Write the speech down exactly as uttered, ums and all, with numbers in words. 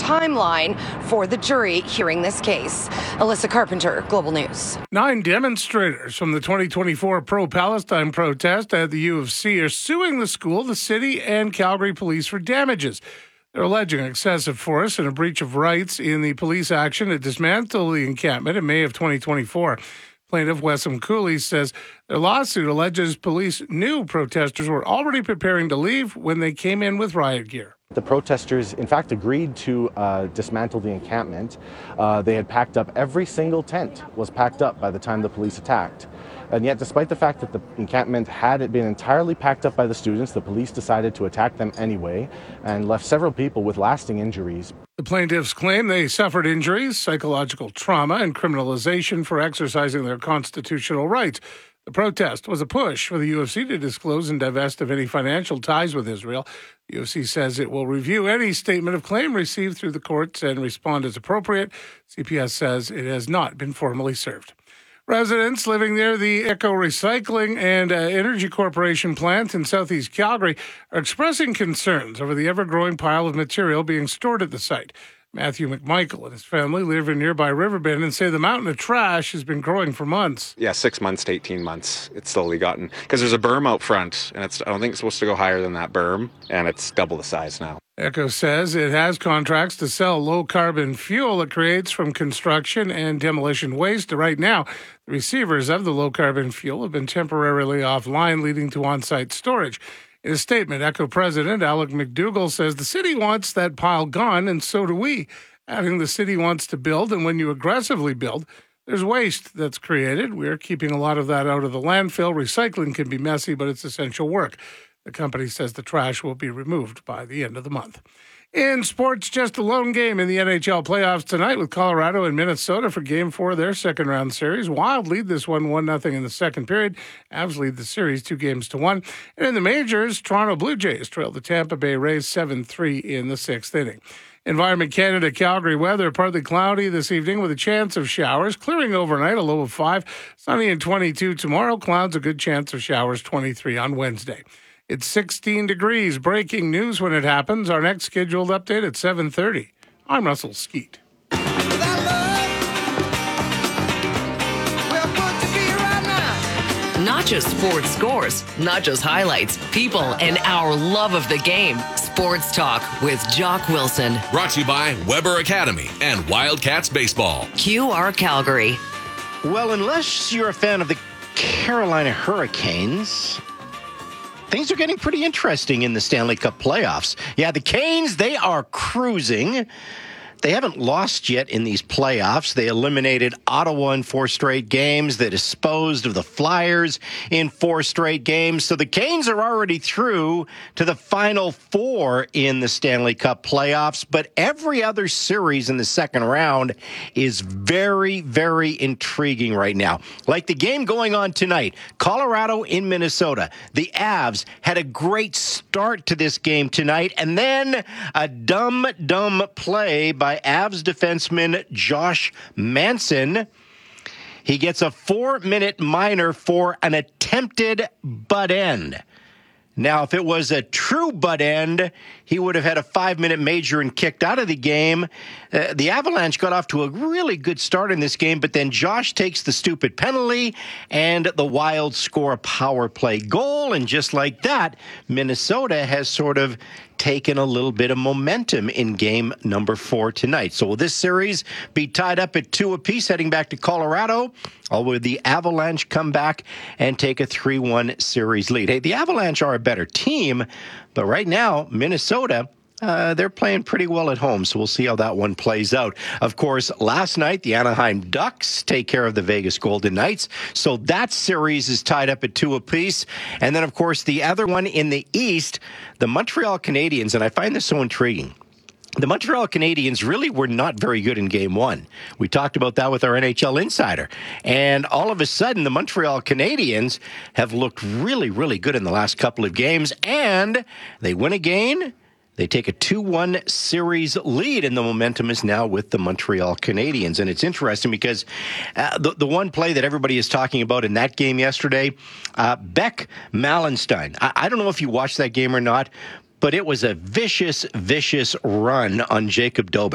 timeline for the jury hearing this case. Alyssa Carpenter, Global News. Nine demonstrators from the twenty twenty-four pro-Palestine protest at the U of C are suing the school, the city, and Calgary police for damages. They're alleging excessive force and a breach of rights in the police action to dismantle the encampment in May of twenty twenty-four. Plaintiff Wessam Cooley says their lawsuit alleges police knew protesters were already preparing to leave when they came in with riot gear. The protesters, in fact, agreed to uh, dismantle the encampment. Uh, they had packed up every single tent was packed up by the time the police attacked. And yet, despite the fact that the encampment had been entirely packed up by the students, the police decided to attack them anyway and left several people with lasting injuries. The plaintiffs claim they suffered injuries, psychological trauma, and criminalization for exercising their constitutional rights. The protest was a push for the U of C to disclose and divest of any financial ties with Israel. The U of C says it will review any statement of claim received through the courts and respond as appropriate. C P S says it has not been formally served. Residents living near the Eco Recycling and uh, Energy Corporation plant in southeast Calgary are expressing concerns over the ever-growing pile of material being stored at the site. Matthew McMichael and his family live in nearby Riverbend and say the mountain of trash has been growing for months. Yeah, six months to eighteen months. It's slowly gotten, because there's a berm out front, and it's I don't think it's supposed to go higher than that berm, and it's double the size now. Eco says it has contracts to sell low-carbon fuel it creates from construction and demolition waste. Right now, the receivers of the low-carbon fuel have been temporarily offline, leading to on-site storage. In a statement, Eco President Alec McDougall says the city wants that pile gone, and so do we. Adding the city wants to build, and when you aggressively build, there's waste that's created. We're keeping a lot of that out of the landfill. Recycling can be messy, but it's essential work. The company says the trash will be removed by the end of the month. In sports, just a lone game in the N H L playoffs tonight with Colorado and Minnesota for Game four of their second-round series. Wild lead this one one nothing in the second period. Avs lead the series two games to one. And in the majors, Toronto Blue Jays trailed the Tampa Bay Rays seven three in the sixth inning. Environment Canada, Calgary weather, partly cloudy this evening with a chance of showers. Clearing overnight, a low of five. Sunny and twenty-two tomorrow. Clouds, a good chance of showers, twenty-three on Wednesday. It's sixteen degrees. Breaking news when it happens. Our next scheduled update at seven thirty. I'm Russell Skeet. Not just sports scores, not just highlights, people, and our love of the game. Sports Talk with Jock Wilson. Brought to you by Weber Academy and Wildcats Baseball. Q R Calgary. Well, unless you're a fan of the Carolina Hurricanes, things are getting pretty interesting in the Stanley Cup playoffs. Yeah, the Canes, they are cruising. They haven't lost yet in these playoffs. They eliminated Ottawa in four straight games. They disposed of the Flyers in four straight games. So the Canes are already through to the final four in the Stanley Cup playoffs. But every other series in the second round is very, very intriguing right now. Like the game going on tonight, Colorado in Minnesota. The Avs had a great start to this game tonight, and then a dumb, dumb play by by Avs defenseman Josh Manson. He gets a four-minute minor for an attempted butt end. Now, if it was a true butt end, he would have had a five-minute major and kicked out of the game. Uh, the Avalanche got off to a really good start in this game, but then Josh takes the stupid penalty, and the Wild score a power play goal. And just like that, Minnesota has sort of taken a little bit of momentum in game number four tonight. So will this series be tied up at two apiece heading back to Colorado? Or will the Avalanche come back and take a three one series lead? Hey, the Avalanche are a better team, but right now, Minnesota, Uh, they're playing pretty well at home, so we'll see how that one plays out. Of course, last night, the Anaheim Ducks take care of the Vegas Golden Knights, so that series is tied up at two apiece. And then, of course, the other one in the East, the Montreal Canadiens, and I find this so intriguing. The Montreal Canadiens really were not very good in game one. We talked about that with our N H L insider. And all of a sudden, the Montreal Canadiens have looked really, really good in the last couple of games, and they win again. They take a two one series lead, and the momentum is now with the Montreal Canadiens. And it's interesting because uh, the, the one play that everybody is talking about in that game yesterday, uh, Beck Malenstein. I, I don't know if you watched that game or not, but it was a vicious, vicious run on Jacob Dobin.